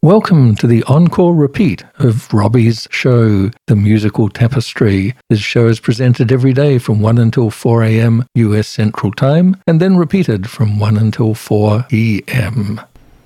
Welcome to the encore repeat of Robbie's show, The Musical Tapestry. This show is presented every day from 1 until 4 a.m. US Central Time, and then repeated from 1 until 4 p.m.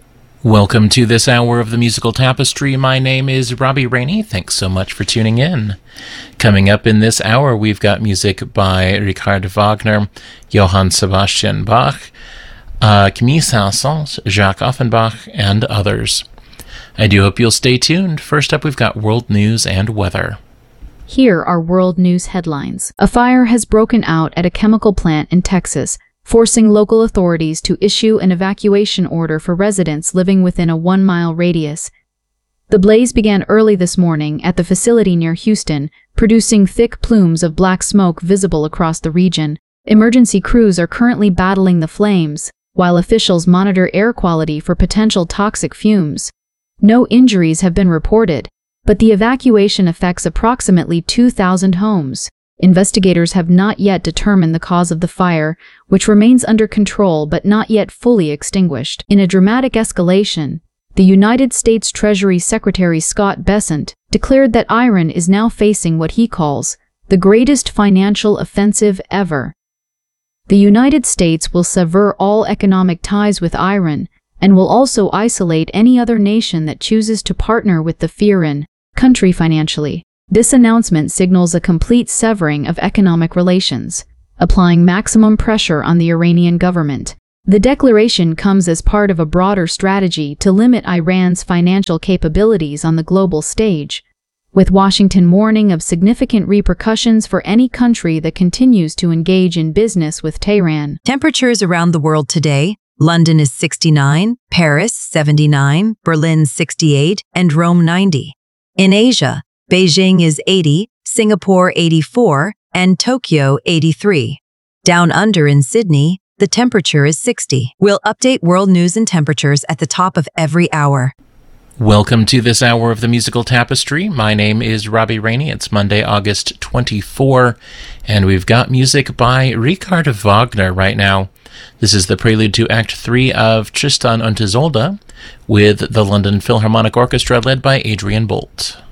Welcome to this hour of The Musical Tapestry. My name is Robbie Rainey. Thanks so much for tuning in. Coming up in this hour, we've got music by Richard Wagner, Johann Sebastian Bach, Camille Saint-Saëns, Jacques Offenbach, and others. I do hope you'll stay tuned. First up, we've got world news and weather. Here are world news headlines. A fire has broken out at a chemical plant in Texas, forcing local authorities to issue an evacuation order for residents living within a 1-mile radius. The blaze began early this morning at the facility near Houston, producing thick plumes of black smoke visible across the region. Emergency crews are currently battling the flames, while officials monitor air quality for potential toxic fumes. No injuries have been reported, but the evacuation affects approximately 2,000 homes. Investigators have not yet determined the cause of the fire, which remains under control but not yet fully extinguished. In a dramatic escalation, the United States Treasury Secretary Scott Bessent declared that Iran is now facing what he calls the greatest financial offensive ever. The United States will sever all economic ties with Iran and will also isolate any other nation that chooses to partner with the Iran country financially. This announcement signals a complete severing of economic relations, applying maximum pressure on the Iranian government. The declaration comes as part of a broader strategy to limit Iran's financial capabilities on the global stage, with Washington warning of significant repercussions for any country that continues to engage in business with Tehran. Temperatures around the world today: London is 69, Paris 79, Berlin 68, and Rome 90. In Asia, Beijing is 80, Singapore 84, and Tokyo 83. Down under in Sydney, the temperature is 60. We'll update world news and temperatures at the top of every hour. Welcome to this hour of The Musical Tapestry. My name is Robbie Rainey. It's Monday, August 24, and we've got music by Richard Wagner right now. This is the prelude to Act 3 of Tristan und Isolde with the London Philharmonic Orchestra led by Adrian Bolt.